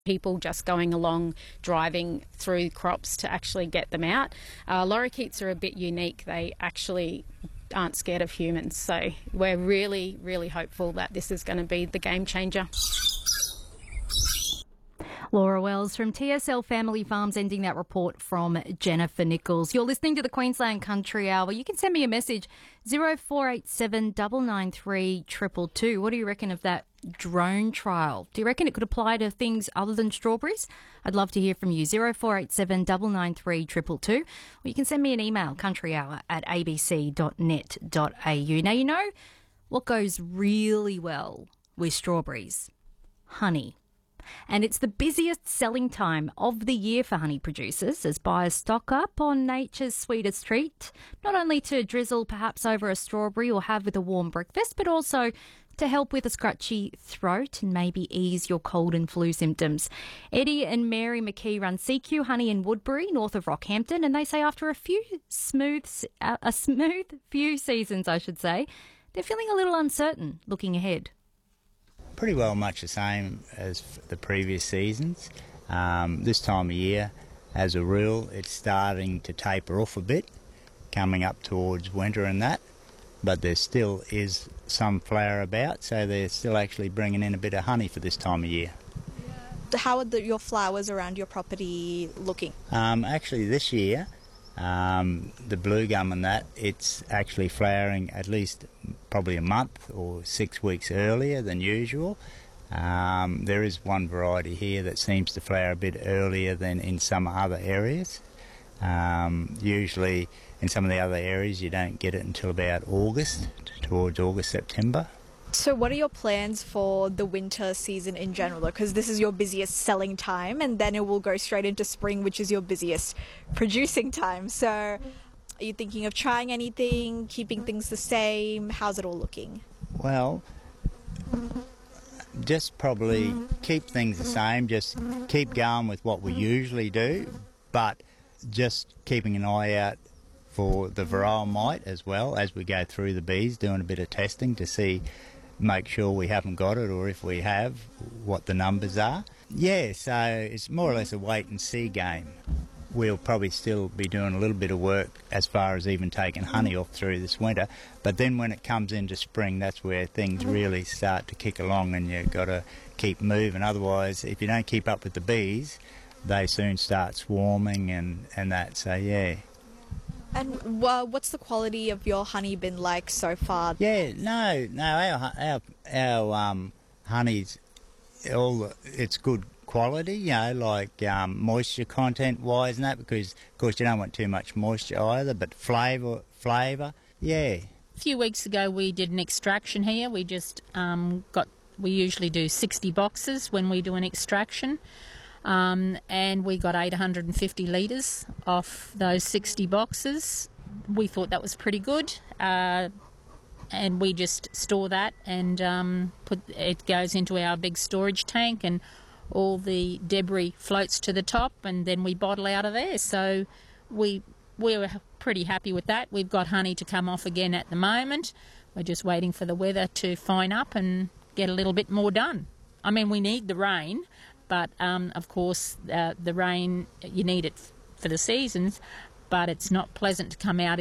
people just going along, driving through crops to actually get them out. Lorikeets are a bit unique. They actually aren't scared of humans. So we're really, really hopeful that this is going to be the game changer. Laura Wells from TSL Family Farms ending that report from Jennifer Nichols. You're listening to the Queensland Country Hour. You can send me a message, 0487 993 222. What do you reckon of that drone trial? Do you reckon it could apply to things other than strawberries? I'd love to hear from you, 0487 993 222. Or you can send me an email, countryhour@abc.net.au. Now, you know what goes really well with strawberries? Honey. And it's the busiest selling time of the year for honey producers as buyers stock up on nature's sweetest treat, not only to drizzle perhaps over a strawberry or have with a warm breakfast, but also to help with a scratchy throat and maybe ease your cold and flu symptoms. Eddie and Mary McKee run CQ Honey in Woodbury, north of Rockhampton, and they say after a smooth few seasons, they're feeling a little uncertain looking ahead. Pretty well much the same as the previous seasons. This time of year, as a rule, it's starting to taper off a bit, coming up towards winter and that, but there still is some flower about, so they're still actually bringing in a bit of honey for this time of year. How are your flowers around your property looking? Actually this year, the blue gum and that, it's actually flowering at least probably a month or 6 weeks earlier than usual. There is one variety here that seems to flower a bit earlier than in some other areas. Usually in some of the other areas you don't get it until about August, towards August, September. So what are your plans for the winter season in general? Because this is your busiest selling time and then it will go straight into spring, which is your busiest producing time. So are you thinking of trying anything, keeping things the same? How's it all looking? Well, just probably keep things the same, just keep going with what we usually do, but just keeping an eye out for the varroa mite as well as we go through the bees, doing a bit of testing to make sure we haven't got it, or if we have, what the numbers are. Yeah, so it's more or less a wait and see game. We'll probably still be doing a little bit of work as far as even taking honey off through this winter, but then when it comes into spring, that's where things really start to kick along and you've got to keep moving. Otherwise, if you don't keep up with the bees, they soon start swarming and that, so yeah. And what's the quality of your honey been like so far? Yeah, our honey's it's good quality, you know, like moisture content wise and that, because of course you don't want too much moisture either, but flavour, yeah. A few weeks ago we did an extraction here. We just we usually do 60 boxes when we do an extraction. And we got 850 litres off those 60 boxes. We thought that was pretty good, and we just store that and it goes into our big storage tank, and all the debris floats to the top, and then we bottle out of there. So we were pretty happy with that. We've got honey to come off again at the moment. We're just waiting for the weather to fine up and get a little bit more done. I mean, we need the rain. But, of course, the rain, you need it for the seasons, but it's not pleasant to come out